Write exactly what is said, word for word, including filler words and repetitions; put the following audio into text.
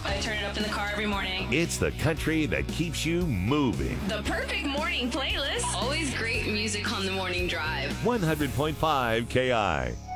I turn it up in the car every morning. It's the country that keeps you moving. The perfect morning playlist. Always great music on the morning drive. one hundred point five K I.